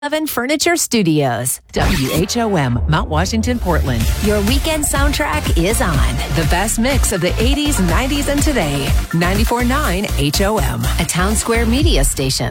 11 Furniture Studios. WHOM, Mount Washington, Portland. Your weekend soundtrack is on. The best mix of the 80s, 90s, and today. 94.9 HOM, a Town Square media station.